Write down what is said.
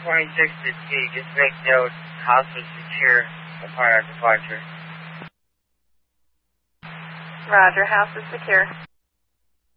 26 to T, just make note, house was secure upon our departure. Roger, house is secure.